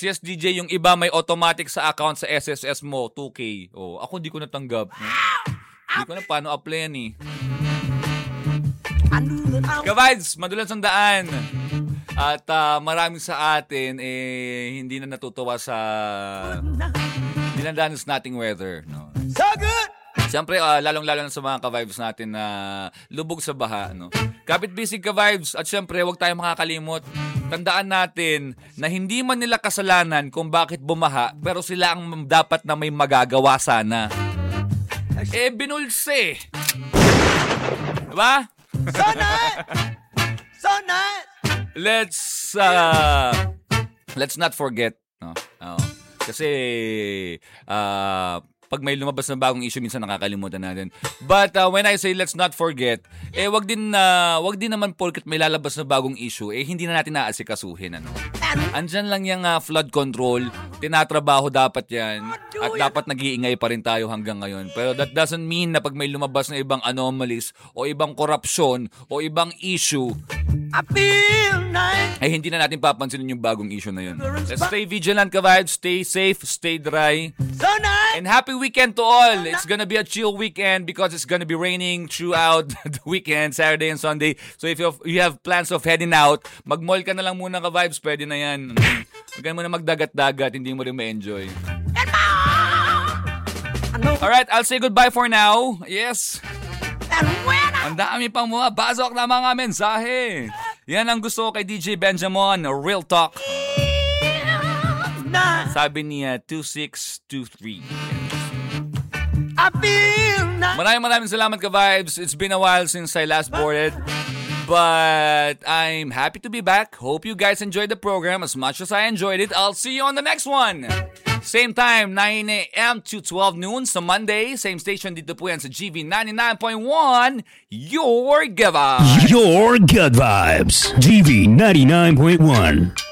Yes, DJ, yung iba may automatic sa account sa SSS mo, 2K. Oh, ako hindi ko natanggap. Hindi ko na paano apply yan eh. Ka-vibes, madulas ang daan. At maraming sa atin hindi na natutuwa sa dinadanas nating weather. No? So good! Siyempre, lalong-lalo na sa mga ka-vibes natin na lubog sa baha. No? Kapit bisig ka-vibes. At siyempre, huwag tayong makakalimot. Tandaan natin na hindi man nila kasalanan kung bakit bumaha, pero sila ang dapat na may magagawa sana. Binulse. Diba? So nice! So nice! Let's not forget. No? Kasi, pag may lumabas na bagong issue, minsan nakakalimutan natin. But when I say let's not forget, wag din naman porket may lalabas na bagong issue, hindi na natin naasikasuhin. Ano? Andyan lang yung flood control, tinatrabaho dapat yan, at dapat nag-iingay pa rin tayo hanggang ngayon. Pero that doesn't mean na pag may lumabas na ibang anomalies, o ibang korupsyon, o ibang issue, hindi na natin papansinin yung bagong issue na yun. Let's stay vigilant, ka-vibes. Stay safe, stay dry. And happy weekend to all. It's gonna be a chill weekend because it's gonna be raining throughout the weekend, Saturday and Sunday. So if you have plans of heading out, mag-mall ka na lang muna, ka-vibes. Pwede na yan. Huwag ka muna magdagat-dagat. Hindi mo rin ma-enjoy. Alright, I'll say goodbye for now. Yes. Ang dami pang mga basok na mga mensahe. Yan ang gusto ko kay DJ Benjamin. Real talk. Sabi niya 2623. Maraming salamat, ka-vibes. It's been a while since I last boarded, but I'm happy to be back. Hope you guys enjoyed the program as much as I enjoyed it. I'll see you on the next one. Same time, 9 a.m. to 12 noon sa Monday. Same station dito po yan sa GV 99.1. Your Good Vibes. Your Good Vibes. GV 99.1.